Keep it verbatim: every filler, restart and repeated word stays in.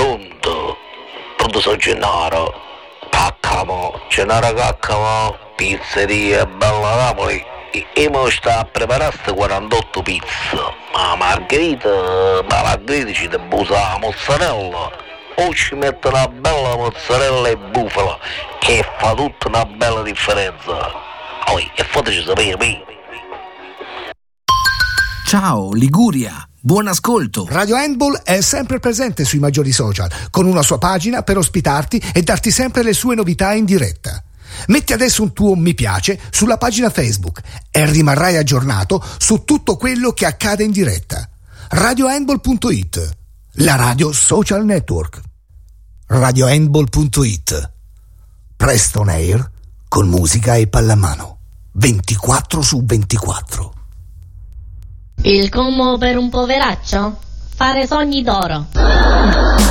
Pronto? Pronto sono Gennaro? Caccamo, Gennaro Caccamo, pizzeria Bella Napoli. E, e mo sta a preparare quarantotto pizze. Ma Margherita, ma Margherita ci debusa la mozzarella. O ci mette una bella mozzarella e bufala, che fa tutta una bella differenza. Oh, e fateci sapere, mi. Ciao Liguria, buon ascolto. Radio Handball è sempre presente sui maggiori social, con una sua pagina per ospitarti e darti sempre le sue novità in diretta. Metti adesso un tuo mi piace sulla pagina Facebook e rimarrai aggiornato su tutto quello che accade in diretta. radio handball punto it, la radio social network. radio handball punto it. Presto on air con musica e pallamano. ventiquattro su ventiquattro. Il commo per un poveraccio? Fare sogni d'oro.